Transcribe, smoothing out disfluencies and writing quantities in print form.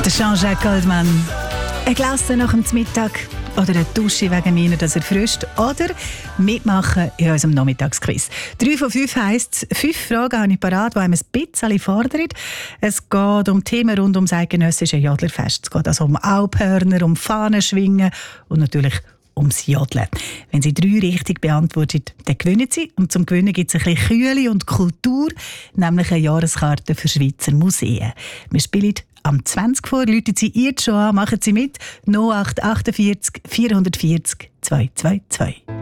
Der Jean-Jacques Goldman. Ein Glas nach dem Mittag oder eine Dusche wegen mir, dass er frischt. Oder mitmachen in unserem Nachmittagsquiz. 3 von 5 heisst, 5 Fragen habe ich parat, die einem ein bisschen fordern. Es geht um Themen rund ums eidgenössische Jodlerfest. Es geht also um Alphörner, um Fahnenschwingen und natürlich ums Jodeln. Wenn Sie 3 richtig beantworten, dann gewinnen Sie. Und zum Gewinnen gibt es ein bisschen Kühle und Kultur, nämlich eine Jahreskarte für Schweizer Museen. Wir spielen am 20 vor, rufen Sie jetzt schon an, machen Sie mit. 0848 440 222.